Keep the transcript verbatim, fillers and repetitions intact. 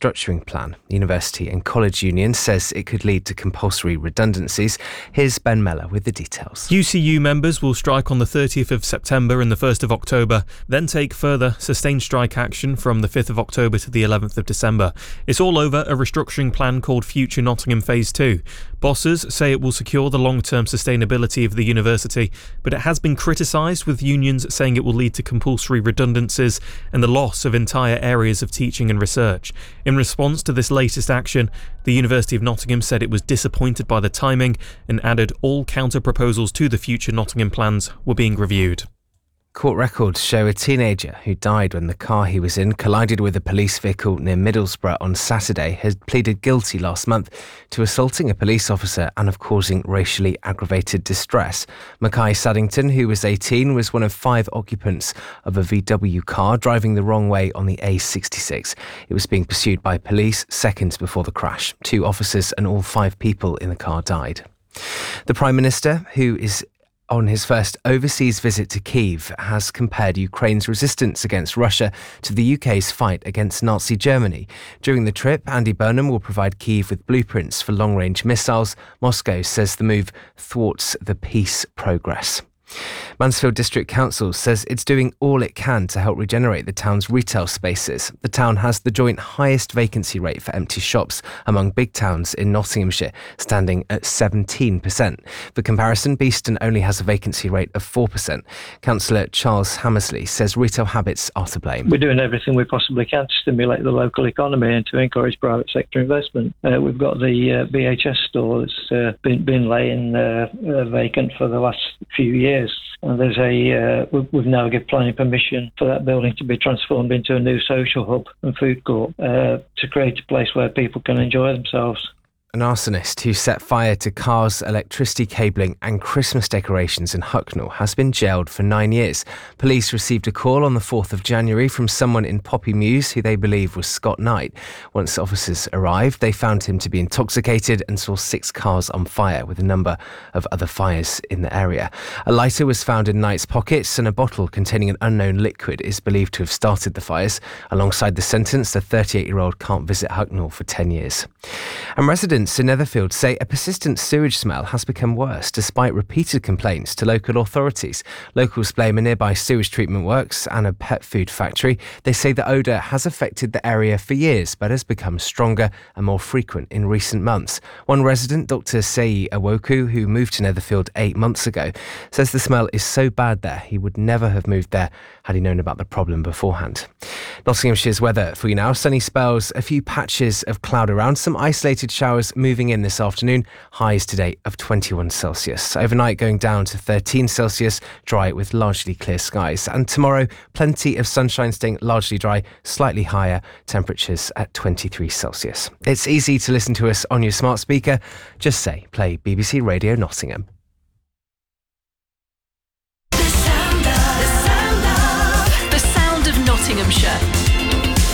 restructuring plan. University and College Union says it could lead to compulsory redundancies. Here's Ben Mellor with the details. U C U members will strike on the thirtieth of September and the first of October, then take further sustained strike action from the fifth of October to the eleventh of December. It's all over a restructuring plan called Future Nottingham Phase two. Bosses say it will secure the long-term sustainability of the university, but it has been criticised, with unions saying it will lead to compulsory redundancies and the loss of entire areas of teaching and research. In response to this latest action, the University of Nottingham said it was disappointed by the timing and added all counter-proposals to the Future Nottingham plans were being reviewed. Court records show a teenager who died when the car he was in collided with a police vehicle near Middlesbrough on Saturday has pleaded guilty last month to assaulting a police officer and of causing racially aggravated distress. Mackay Saddington, who was eighteen, was one of five occupants of a V W car driving the wrong way on the A sixty-six. It was being pursued by police seconds before the crash. Two officers and all five people in the car died. The Prime Minister, who is on his first overseas visit to Kyiv, has compared Ukraine's resistance against Russia to the U K's fight against Nazi Germany. During the trip, Andy Burnham will provide Kyiv with blueprints for long-range missiles. Moscow says the move thwarts the peace progress. Mansfield District Council says it's doing all it can to help regenerate the town's retail spaces. The town has the joint highest vacancy rate for empty shops among big towns in Nottinghamshire, standing at seventeen percent. For comparison, Beeston only has a vacancy rate of four percent. Councillor Charles Hammersley says retail habits are to blame. We're doing everything we possibly can to stimulate the local economy and to encourage private sector investment. Uh, we've got the uh, B H S store that's uh, been, been laying uh, uh, vacant for the last few years. And there's a, uh, we've now given planning permission for that building to be transformed into a new social hub and food court uh, to create a place where people can enjoy themselves. An arsonist who set fire to cars, electricity cabling and Christmas decorations in Hucknall has been jailed for nine years. Police received a call on the fourth of January from someone in Poppy Mews who they believe was Scott Knight. Once officers arrived, they found him to be intoxicated and saw six cars on fire, with a number of other fires in the area. A lighter was found in Knight's pockets and a bottle containing an unknown liquid is believed to have started the fires. Alongside the sentence, the thirty-eight-year-old can't visit Hucknall for ten years. And residents in Netherfield say a persistent sewage smell has become worse despite repeated complaints to local authorities. Locals blame a nearby sewage treatment works and a pet food factory. They say the odour has affected the area for years but has become stronger and more frequent in recent months. One resident, Doctor Seyi Awoku, who moved to Netherfield eight months ago, says the smell is so bad there he would never have moved there had he known about the problem beforehand. Nottinghamshire's weather for you now. Sunny spells, a few patches of cloud around, some isolated showers moving in this afternoon. Highs today of twenty-one Celsius. Overnight going down to thirteen Celsius, dry with largely clear skies. And tomorrow, plenty of sunshine staying largely dry, slightly higher temperatures at twenty-three Celsius. It's easy to listen to us on your smart speaker. Just say, play B B C Radio Nottingham. The sound of, the sound of, the sound of Nottinghamshire.